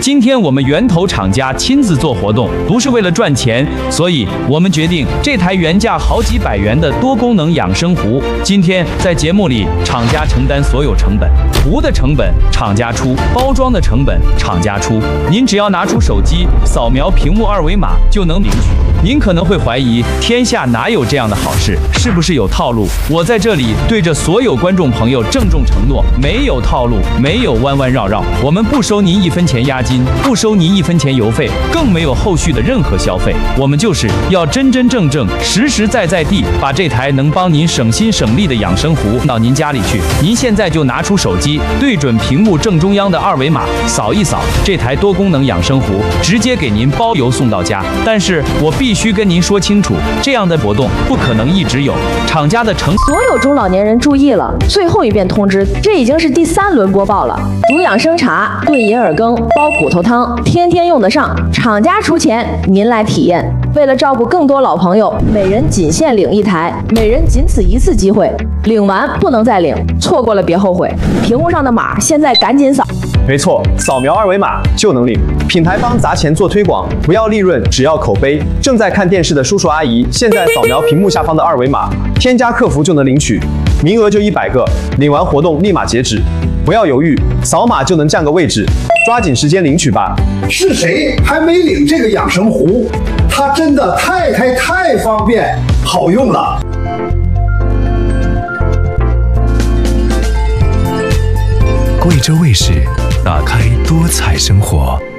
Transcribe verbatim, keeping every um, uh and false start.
今天我们源头厂家亲自做活动，不是为了赚钱，所以我们决定这台原价好几百元的多功能养生壶，今天在节目里厂家承担所有成本，壶的成本厂家出，包装的成本厂家出，您只要拿出手机扫描屏幕二维码就能领取。您可能会怀疑，天下哪有这样的好事？是不是有套路？我在这里对着所有观众朋友郑重承诺，没有套路，没有弯弯绕绕，我们不收您一分钱押金，不收您一分钱邮费，更没有后续的任何消费。我们就是要真真正正、实实在在地把这台能帮您省心省力的养生壶到您家里去。您现在就拿出手机，对准屏幕正中央的二维码，扫一扫，这台多功能养生壶直接给您包邮送到家。但是我必须跟您说清楚，这样的活动不可能一直有，厂家的成所有中老年人注意了，最后一遍通知，这已经是第三轮播报了。煮养生茶、炖银耳羹、煲骨头汤，天天用得上，厂家出钱，您来体验。为了照顾更多老朋友，每人仅限领一台，每人仅此一次机会，领完不能再领，错过了别后悔。屏幕上的码现在赶紧扫。 没错，扫描二维码就能领。品牌方砸钱做推广，不要利润，只要口碑。正在看电视的叔叔阿姨，现在扫描屏幕下方的二维码，添加客服就能领取，名额就一百个，领完活动立马截止。不要犹豫，扫码就能占个位置，抓紧时间领取吧。 是谁还没领这个养生壶？它真的太太太方便好用了。 贵州卫视，打开多彩生活。